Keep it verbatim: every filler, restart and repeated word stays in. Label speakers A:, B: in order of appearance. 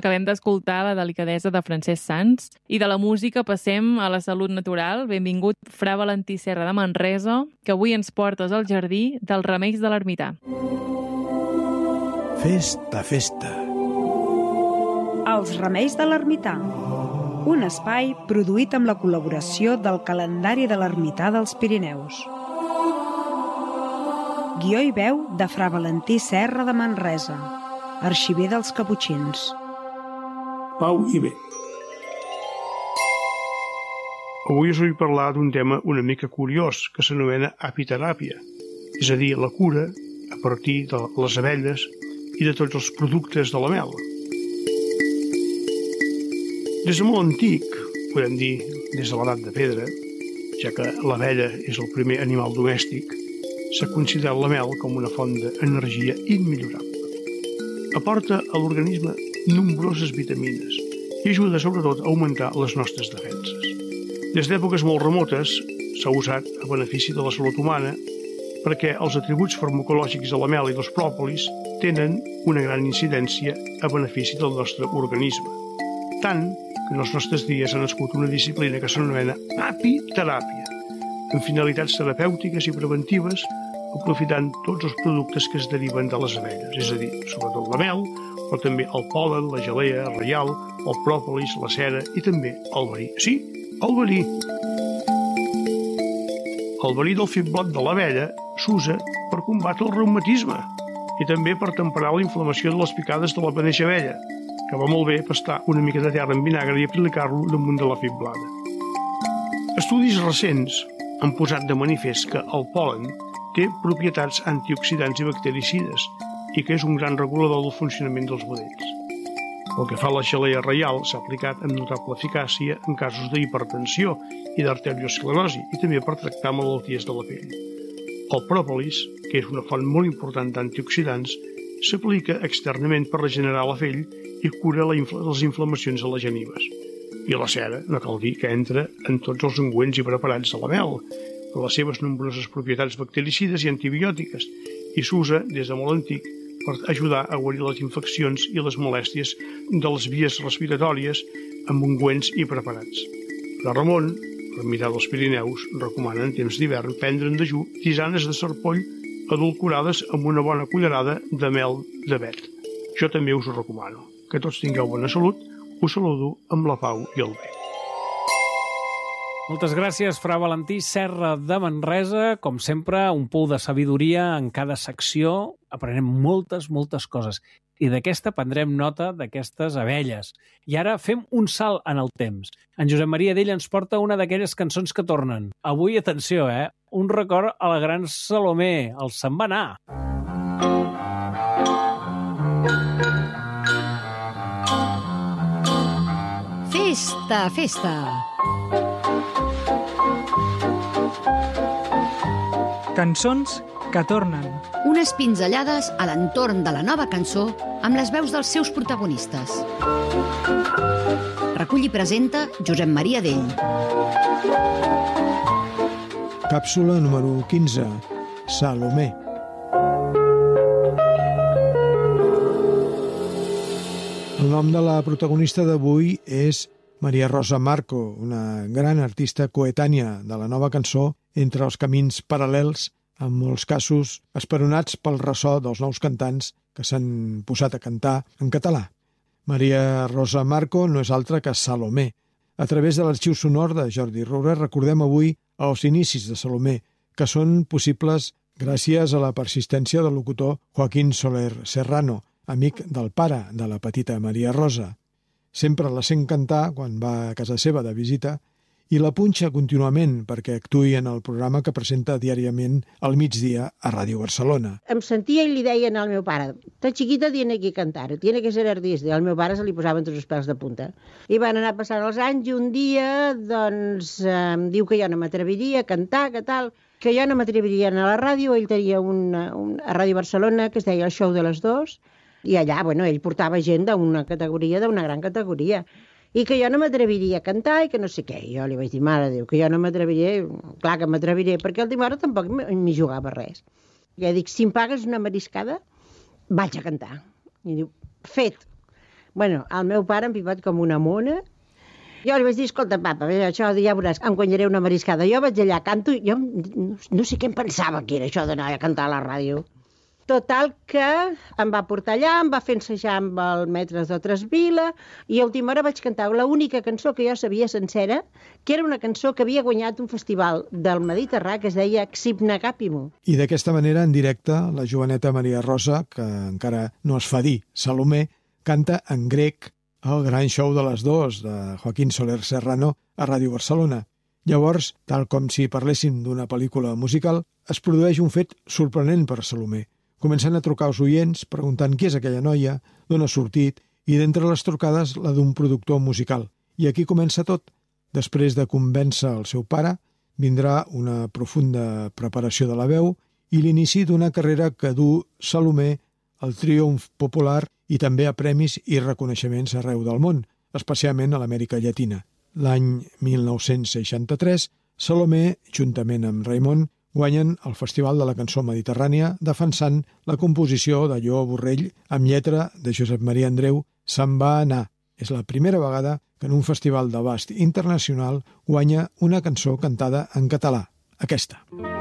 A: Acabem d'escoltar La delicadesa de Francesc Sans i de la música passem a la salut natural. Benvingut, Fra Valentí Serra de Manresa, que avui ens portes al jardí dels remeis de l'ermità.
B: Festa, festa.
C: Els remeis de l'ermità. Un espai produït amb la col·laboració del calendari de l'ermità dels Pirineus. Guió i veu de Fra Valentí Serra de Manresa, arxiver dels Caputxins.
D: Pau i bé. Avui us vull parlar d'un tema una mica curiós que s'anomena apiteràpia, és a dir, la cura a partir de les abelles i de tots els productes de la mel. Des de molt antic, podem dir des de l'edat de pedra, ja que l'abella és el primer animal domèstic, s'ha considerat la mel com una font d'energia immillorable. Aporta a l'organisme nombroses vitamines i ajuda sobretot a augmentar les nostres defenses. Des d'èpoques molt remotes s'ha usat a benefici de la salut humana perquè els atributs farmacològics de la mel i dels pròpolis tenen una gran incidència a benefici del nostre organisme. Tant que en els nostres dies ha nascut una disciplina que s'anomena apiteràpia, amb finalitats terapèutiques i preventives, aprofitant tots els productes que es deriven de les abelles, és a dir, sobretot la mel, però també el pol·len, la gelea reial, el pròpolis, la cera i també el verí. Sí, el verí. El verí del fiblot de l'abella s'usa per combatre el reumatisme i també per temperar la inflamació de les picades de la mateixa abella, que va molt bé pastar una mica de terra en vinagre i aplicar-lo damunt de la fiblada. Estudis recents han posat de manifest que el pol·len té propietats antioxidants i bactericides i que és un gran regulador del funcionament dels budells. Pel que fa a la gelea reial, s'ha aplicat amb notable eficàcia en casos d'hipertensió i d'arteriosclerosi i també per tractar malalties de la pell. El pròpolis, que és una font molt important d'antioxidants, s'aplica externament per regenerar la pell i cura la infla les inflamacions a les genives. I la cera, no cal dir que entra en tots els ungüents i preparats de la mel, per les seves nombroses propietats bactericides i antibiòtiques, i s'usa des de molt antic per ajudar a guarir les infeccions i les molèsties de les vies respiratòries amb ungüents i preparats. Fra Ramon, l'ermità dels Pirineus, recomana en temps d'hivern prendre en dejú tisanes de serpoll adulcorades amb una bona cullerada de mel d'avet. Jo també us ho recomano. Que tots tingueu bona salut, us saludo amb la pau i el bé.
E: Moltes gràcies, Fra Valentí Serra de Manresa. Com sempre, un pou de sabidoria en cada secció. Aprenem moltes, moltes coses. I d'aquesta prendrem nota d'aquestes abelles. I ara fem un salt en el temps. En Josep Maria Dell ens porta una d'aquelles cançons que tornen. Avui, atenció, eh? Un record a la gran Salomé. El Se'n va anar.
F: Festa, festa.
C: Cançons que tornen.
F: Unes pinzellades a l'entorn de la nova cançó amb les veus dels seus protagonistes. Recull i presenta Josep Maria Dell.
B: Càpsula número quinze. Salomé. El nom de la protagonista d'avui és Maria Rosa Marco, una gran artista coetània de la nova cançó entre els camins paral·lels, en molts casos esperonats pel ressò dels nous cantants que s'han posat a cantar en català. Maria Rosa Marco no és altra que Salomé. A través de l'arxiu sonor de Jordi Roura recordem avui els inicis de Salomé, que són possibles gràcies a la persistència del locutor Joaquín Soler Serrano, amic del pare de la petita Maria Rosa. Sempre la sent cantar quan va a casa seva de visita i la punxa contínuament perquè actuï en el programa que presenta diàriament al migdia a Ràdio Barcelona.
G: Em sentia i li deien al meu pare, ta chiquita tiene que cantar, tiene que ser artista. I al meu pare se li posaven tots els pèls de punta. I van anar passant els anys i un dia doncs, em diu que jo no m'atreviria a cantar, que tal, que jo no m'atreviria a anar a la ràdio. Ell tenia una, un, a Ràdio Barcelona que es deia El Show de les Dos, i allà, bueno, ell portava gent d'una categoria, d'una gran categoria, i que jo no m'atreviria a cantar i que no sé què. I jo li vaig dir, mare de Déu, que jo no m'atreviré, clar que m'atreviré, perquè el dimora tampoc m'hi jugava res. I jo dic, si em pagues una mariscada, vaig a cantar. I diu, fet. Bueno, el meu pare em pipot com una mona. Jo li vaig dir, escolta, papa, això ja veuràs, em guanyaré una mariscada. Jo vaig allà, canto, jo no, no sé què em pensava que era això d'anar a cantar a la ràdio. Total que em va portar allà, em va fer ensejar amb el Metres de Tresvila i a última hora vaig cantar l'única cançó que jo sabia sencera, que era una cançó que havia guanyat un festival del Mediterrà que es deia Xipnagàpimo.
B: I d'aquesta manera, en directe, la joveneta Maria Rosa, que encara no es fa dir Salomé, canta en grec el gran show de les dos de Joaquín Soler Serrano a Ràdio Barcelona. Llavors, tal com si parléssim d'una pel·lícula musical, es produeix un fet sorprenent per Salomé. Comencen a trucar els oients preguntant qui és aquella noia, d'on ha sortit, i d'entre les trucades la d'un productor musical. I aquí comença tot. Després de convèncer el seu pare, vindrà una profunda preparació de la veu i l'inici d'una carrera que du Salomé al triomf popular i també a premis i reconeixements arreu del món, especialment a l'Amèrica Llatina. L'any mil nou-cents seixanta-tres, Salomé, juntament amb Raimon, guanyen el Festival de la Cançó Mediterrània defensant la composició de Lleó Borrell amb lletra de Josep Maria Andreu, Se'n va anar. És la primera vegada que en un festival d'abast internacional guanya una cançó cantada en català, aquesta.